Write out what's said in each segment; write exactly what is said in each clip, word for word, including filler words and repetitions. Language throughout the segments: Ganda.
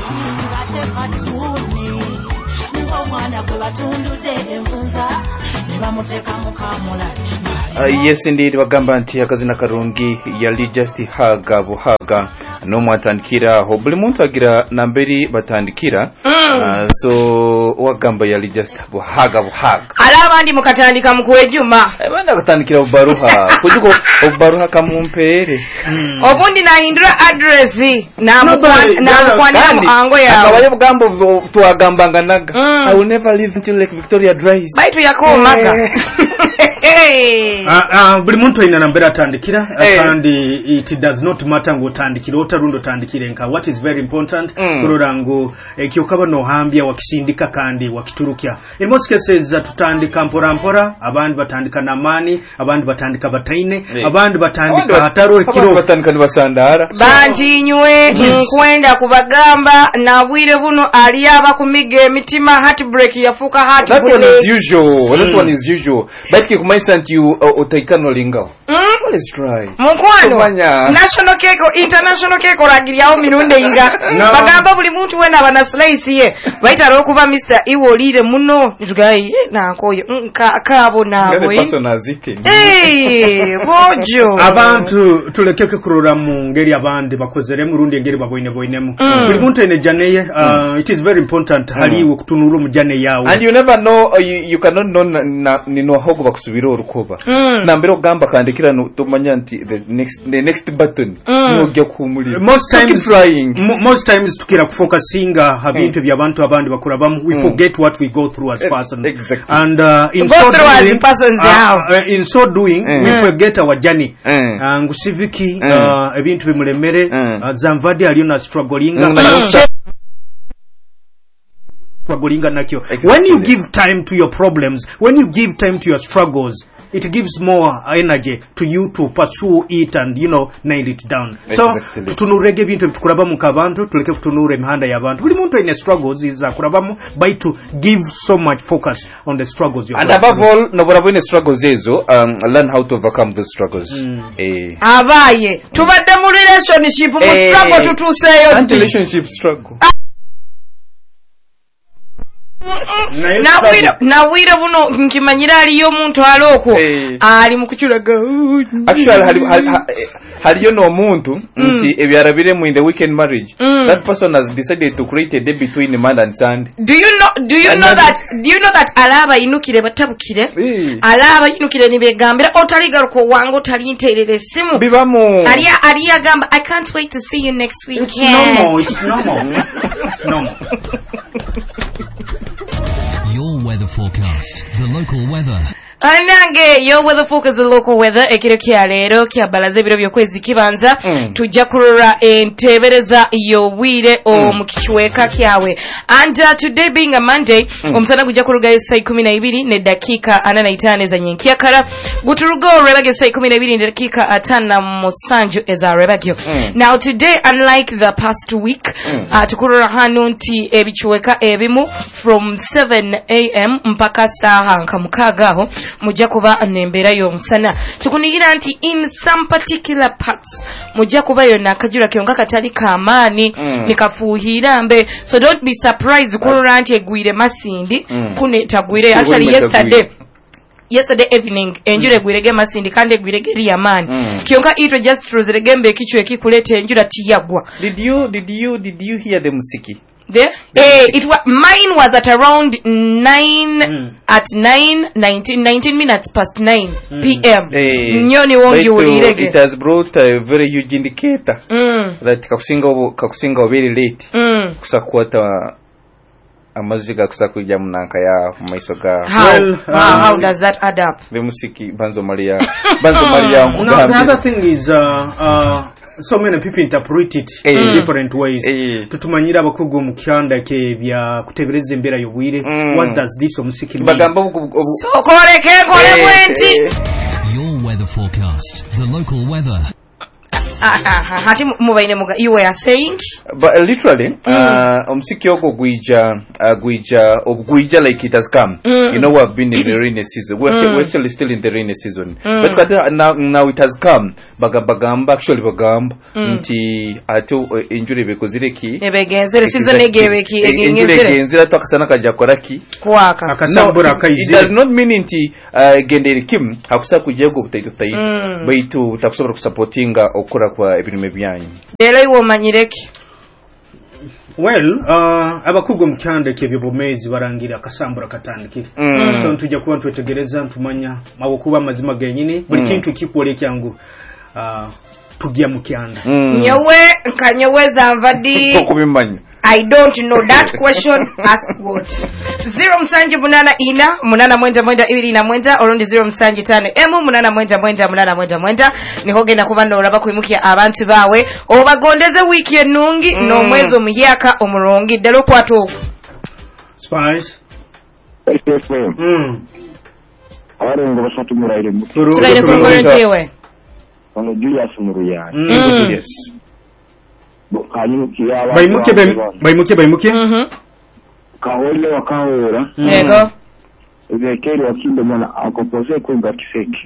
ngate patuni ngomwana bwe batundudde envunza ne bamuteka mu kamula. Uh, yes indeed bagamba nti akazina karungi yali just haga buhaga no mwatandikira ho buli muntu agira namberi batandikira mm. uh, so wagamba yali just buhaga buhaga alabandi mukatandika mukuwejuma abandi akatandikira bubaruha kujuko bubaruha kamumpere mm. obundi na indra address na na kwandika mu ango yawe akabaye bugambo tuagambanga naga mm. I will never leave until Lake Victoria dries baitu yako maga hey. uh, uh, buli muntu ina nambera atandikira hey. kandi it does not matter ngo tandikira otarundo tandikire nka what is very important kurora mm. ngo ekiyokaba no hambya wakisindika kandi wakiturukya in most cases tutandika mpora mpora abandi batandika namani abandi batandika bataine hey. abandi batandika hataro kiro batandika nibasandara bantinywe nkwenda kubagamba na bwire buno ali aba kumige emitima heartbreak yafuka heartbreak. That one is usual that mm. one is usual but kikumaisa nti utaikano lingao mm. let's try mukwano national cake international cake oragiryawo mirunde inga no. bagamba buli muntu wena bana slice ye baitaro okuba Mister Iwolire muno ntugaye nankoyo nka kabo nabo eh person zite eh bojo abantu tulekeke kurora mu ngeri abandi bakozere mu rundi ngeri baboine boinemu buli muntu ene janeye uh, it is very important mm. haliwo kutunura mu jane yawo and you never know uh, you, you cannot know ni no hogo bakusubira orukoba mm. nambero gamba kandikira no tumanya nti the next the next button mm. no gya kumuli most times trying most times tukira kufocusinga habintu mm. byabantu abandi bakura bamu we mm. forget what we go through as persons exactly. and uh, in so doing persons uh, uh, in so doing mm. we forget our journey mm. uh, ngusiviki mm. uh, ebintu bimulemere mm. uh, zamvadi aliyo na struggling mm. struggling nakyo exactly. When you give time to your problems, when you give time to your struggles, it gives more energy to you to pursue it and you know nail it down. Exactly. So tutunurege bintu tukuraba mu kabantu tuleke kutunure mihanda y'abantu buli muntu ine struggles is akurabamu by to give so much focus on the struggles you and above all nobora bwine struggles ezo um, learn how to overcome those struggles mm. eh abaye tubadde mu relationship mu eh, struggle tutuseyo and relationship struggle na wira na wira buno nkimanyira aliyo muntu aloko hey. ali mukuchulaga actually hali hali, hali no muntu nti mm. ebyarabire mu in the weekend marriage mm. that person has decided to create a day between man and Sunday. Do you know do you and know that do you know that alaba inukire batabukire hey. alaba inukire nibegambira otaligaruko wango talinterere simu bibamu aliya aliya gamba I can't wait to see you next week. It's normal it's normal it's normal. Your weather forecast, the local weather. Anange your weather forecast, the local weather ekiro kya lero kya balaze biro byokwezi kibanza mm. tujja kurora entebereza yobwire o mukichweka kyawe and uh, today being a Monday mm. omusana gujja kuruga saa kumi na ibiri ne dakika ana na itaano za nyenkiyakara guturuga orebage saa kumi na ibiri ne dakika atano musanju eza rebagyo mm. Now today unlike the past week mm. uh, tukurora hano nti ebichweka ebimu from seven a m mpaka saa nka mukagaho mujja kuba nembera yo musana tukunigira nti in some particular parts mujja kuba yo nakajura kyonga katali kamani mm. nikafuhira mbe so don't be surprised kurora nti egwire masindi mm. kune tagwire actually yesterday yesterday evening enjure mm. gwirege masindi kande gwirege riyamani mm. kyonka ito just rozeregembe kichwe kikulete enjura tiyagwa. Did you did you did you hear the musiki? There, eh, it was mine was at around nine mm. at nine nineteen nineteen minutes past nine mm. p m. Eh, Nyoni wongi ulirege. It has brought a very huge indicator mm. that kakusinga kakusinga very late. Mm. Kusakwata amaziga kusakuja munanka ya maiso ga. How? Well, uh, how, how does that add up? The musiki banzo Maria banzo Maria. Now the other thing is uh uh so many people interpret it mm. in different ways. Mm. Tutumanyira abakugu mu kyanda ke bya kutebereza embera yobwire. Mm. What does this omusiki mean? Bagamba so koreke kole bwenti. Your weather forecast, the local weather. hati mubaine muga you were saying but uh, literally uh omsiki ogwo gwija uh, gwija ogwija like it has come mm. You know, we've been in the rainy season, we're, mm. we're actually still in the rainy season, mm. but now, now it has come bagamba actually bagamba mm. nti ate uh, injury bekozire ki ebegenzere season egeweki injury egenzera twakasana kaja koraki kwaka akasambura akayize. It does not mean nti uh, gendere kim hakusa kujego butaito taito mm. baitu takusobora kusupportinga okora kwa ebirime byanyu lero iwo manyireki. Well, uh, abakugo mkyande kebyo bomezi barangira akasambura katandikire. Mm. So ntujja kuba twetegereza ntumanya mabukuba mazima genyini buli mm. kintu kikwole kyangu uh, tugya mukyanda. Mm. Nyewe nkanyeweza mvadi okubimanya. I don't know that question. Ask what? Zero msanje munana ina munana mwenda mwenda ibiri na mwenda olundi zero msanje tano emu munana mwenda mwenda munana mwenda mwenda nihoge na kubano olaba kwimukia abantu bawe obagondeze wiki enungi mm. no mwezo muyaka omurongi dalo kwato Spice. Mm. Awari ngo bashatu muraire mutu. Tulaire kongore tewe. Ono Julius Muruya. Mm. Yes. Baimuke baimuke baimuke mhm kaole wakahora yego Zekeri wakinde mwana akopose kwenda kiseki.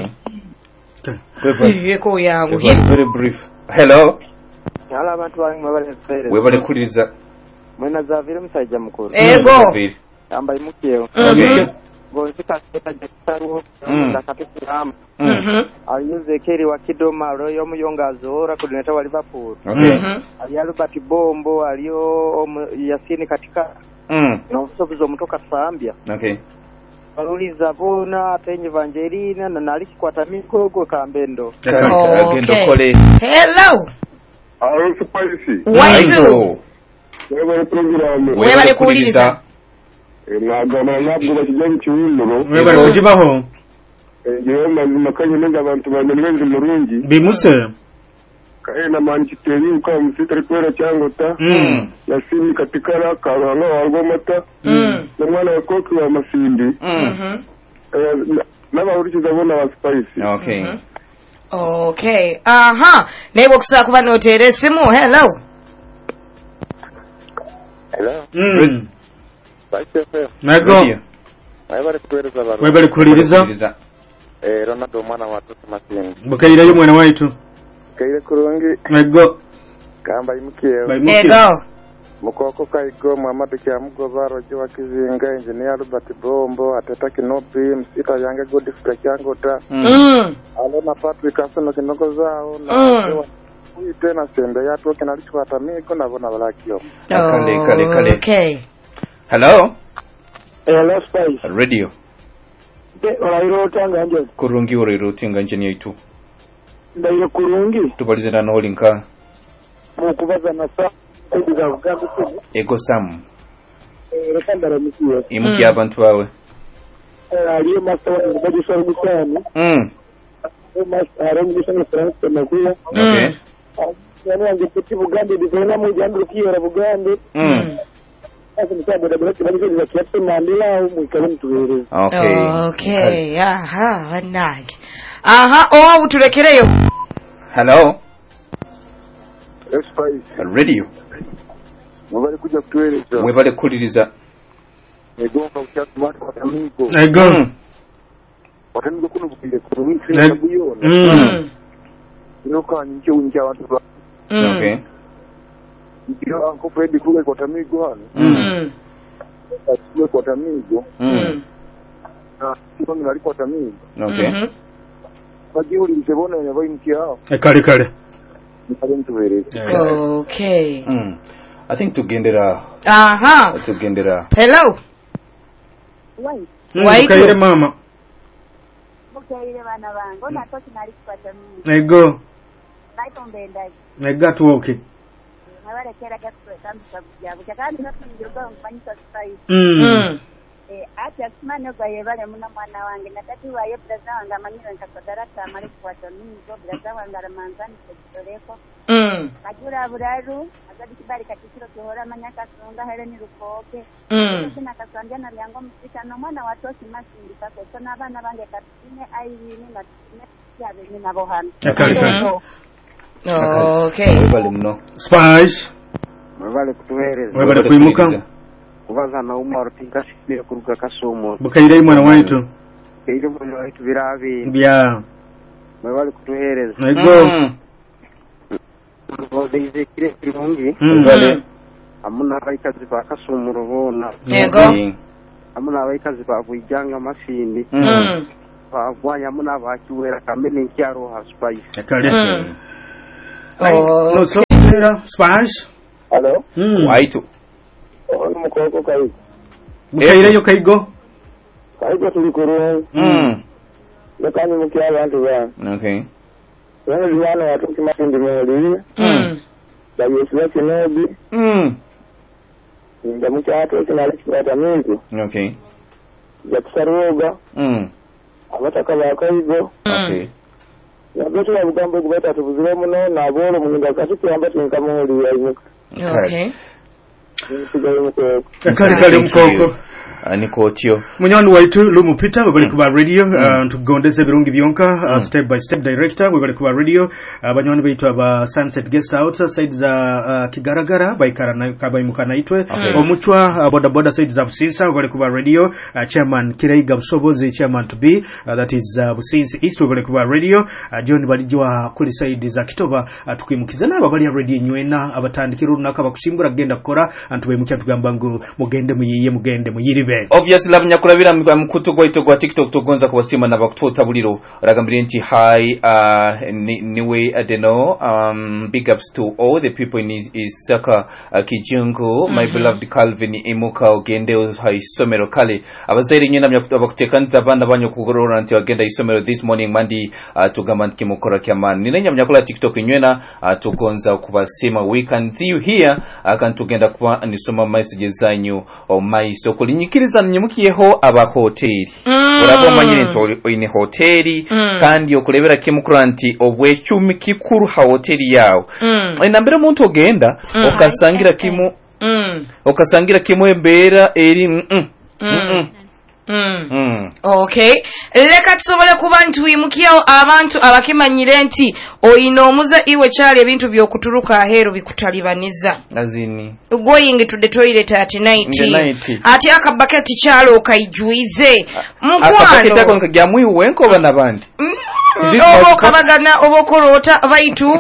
Okay. Yeko yangu very brief. Hello. Yala abantu bangi mabale fere. Webale kuriza. Mwena zavire musajja mukuru. Ego. Amba imukiyo. Okay. Bonzika keta jakitaru ndakatukirama. Mhm. Ayuze Keri wa Kidoma royo muyonga azora kudineta wa Liverpool. Okay. Ali Albert Bombo aliyo Yasini katika. Mm. No sobizo mutoka Zambia. Okay. Baluliza bona penye Evangelina na naliki kwata mikogo kambendo. Agendo kole. Hello. Aro Spice. Waizo. Wewe program. Wewe kuuliza. Nagana nabwo kijya cyulo. Wewe kujibaho. Ngiye mazima kanye nenga abantu banenze murungi. Bimuse. Kae na manchiteri uka msitri kwera cyangota. Mm. Yasini katikara karanga wargomata. Mm. Nomwana yakoki wa masindi. Mhm. Eh naba urikiza bona wa Spice. Okay. Okay. Aha. Nebo kusa kuba notere simu. Hello. Hello. Mm. Spice. Nago. Ayabare kwereza baro. Webale kuliriza. Eh Ronaldo mwana wa Toto Masini. Bukayira yo mwana waitu. Kaire kurungi. Nago. Kamba imukiyo. Ego. Mukoko kaigo Muhammad Kyamugoba rojo wa Kizinga engineer Albert Bombo ateta kinopi msita yange Godfrey Kyangota. Mm. Alona Patrick Asano kinoko zao na Mm. Uyi tena sembe ya toke nalichwa tamiko na bona balakio. Kale kale kale. Okay. Hello. Hello Spice. Radio. De orairo tanga nje. Kurungi orairo tinga njeni yitu. Ndaire kurungi. Tubalize na holinka. Mukubaza na sa kubiza bugambo ko. Ego Sam. Eh rekandara misiyo. Imuki abantu bawe. Eh aliyo masawa ngadi so musani. Mm. Mas arengi so France na kuya. Okay. Yani angepiti bugambo bizona mu jambo kiyora bugambo. Mm. Okay. Okay. Aha, nagi. Aha, oh utulekereyo. Hello. Spice. Radio. Mubali kuja kutueleza. Webale kuliriza. Egonga ukyatuma amigo. Nago. Watanigo kuno bukile kurungi Nag- na buyona. Mm. Inoka nje unja watu ba. Okay. Ndio anko Fred kuga kwa tamigo hano. Mm. Kuga kwa tamigo. Mm. Na sio ngali kwa tamigo. Okay. Bagiuri msebona yabaye mkiao. Kale kale. Nikale mtubereze. Okay. Mm. I think tugendera Aha. tugendera. Hello. Wai, Waitu. Bukayire mama. bukaire bana bango na toki nali kupata mimi. Nago. Naito mbendai. Naga tuoke. Nabale kera gato tambi sabujabu. Kandi natungiruka mfanyisa sai. Mm. Mm. Eh ati asimane kwa yebale muna mwana wange na tatu wa yebraza wanga manyira nkakodarata amali kupata mimi zo braza wanga ramanzani kutoreko. Mm. Kajura buraru azadi kibali katikiro kuhora manyaka songa hele ni rukoke. Mm. Sina kasambia na liango msika no mwana watoki masindi kako sona bana bange katine aini na tine ya beni na bohana. Kale kale. Okay. Webale mno. Spice. Mwebale kutuhereza. Mwebale kuimuka. Kubaza na Umar Tinkashimira kuruga Kasumo. Bukaire mwana waitu. Kaire mwana waitu birabi. Bya. Mwebale kutuhereza. Ego. Bodize kire kirungi. Mwebale. Amuna abaikazi ba Kasumo rubona. Ego. Amuna abaikazi ba Bwijanga Masindi. Mm. Bagwanya muna bakiwera kamene nkyaro ha Spice. Kale. Oh. No so Spice. Hello. Mm. Waitu. Ono mukoko kai. Bukaire yo kaigo. Kaigo tulikuru. Mm. Lekani mukia abantu ba. Okay. Wale liwana watu kimasindi mwali. Mm. Da Yesu kinobi. Mm. Nda mukia watu kinali kipata mizo. Okay. Ya kusaruga. Mm. Abataka ba kaigo. Okay. Yabetu ya bugambo kubeta tubuzire muno na bolo muninda kasuku amba tinkamuli ya imuka. Okay. Nsigaye mukoko. Kale kale mukoko. Niko tio. Munywanyi waitu Lumu Peter we bali kuba radio uh, tugondeze birungi byonka uh, step by step director we bali kuba radio abanywanyi uh, baitu aba Sunset Guest House side za uh, Kigaragara baikara na kabayimuka naitwe okay. Omuchwa uh, boda boda side za Busisa we bali kuba radio uh, chairman Kiraiga Busobozi chairman to be uh, that is uh, Busisi East we bali kuba radio uh, John balijwa kuli side za Kitoba uh, tukimukiza naba bali radio nywena abatandikira runaka bakushimbura genda kukora antube mukya tugamba ngo mugende muyiye mugende muyiribe. Obviously labnya kulabira mkutu kwa ito kwa TikTok tugonza kwa wasima na bakutota buliro ragambiri nti hi uh, ni, niwe adeno um, big ups to all the people in Isaka uh, Kijungu mm-hmm. My beloved Calvin Imuka ogende isomero kale abazairi nyina myakutu abakutekanza abana banyo kugorora nti agenda isomero this morning mandi uh, tugamba nkimukora kyamani ninenya myakula TikTok nywena uh, tugonza kubasima we can see you here akantugenda uh, kuba nisoma messages zanyu o maiso kulinyikiriza nyimukiyeho aba hoteli mm. Urabo manyine nto ine hoteli mm. Kandi okulebera kimukuranti obwechumi kikuru ha hoteli yawo mm. Inambere muntu ogenda mm. Okasangira kimu mm. Okasangira kimu embera eri mm -mm. Mm -mm. Mm. Mm. Okay. Leka tusobole kuba nti wimukiyawo abantu abakimanyire nti oyina omuze iwe kyali ebintu by'okutuluka aheero bikutalibaniza. Azini. Going to the toilet at night. Ati akabaketi kyalo okayijuize. Mukwano. Akabaketi ako nkajamwi wenko bana bandi. Mm. Obo kabagana obo korota baitu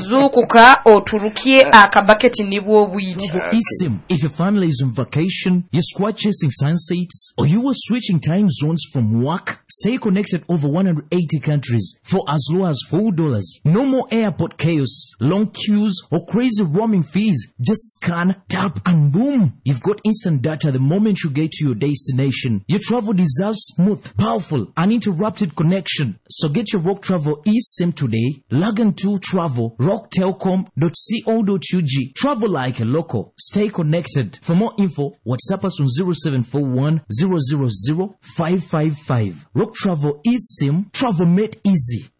zukuka oturukie akabaketi nibwo bwiti. eSIM. If your family is on vacation, you're squad chasing sunsets, or you were switching time zones from work, stay connected over one hundred eighty countries for as low as four dollars. No more airport chaos, long queues, or crazy roaming fees. Just scan, tap, and boom. You've got instant data the moment you get to your destination. Your travel deserves smooth, powerful, uninterrupted connection. So get your Rock Travel eSIM today. Log into travel rock telcom dot co dot u g. Travel like a local. Stay connected. For more info, WhatsApp us on zero seven four one zero zero zero five five five. Rock Travel eSIM. Travel made easy.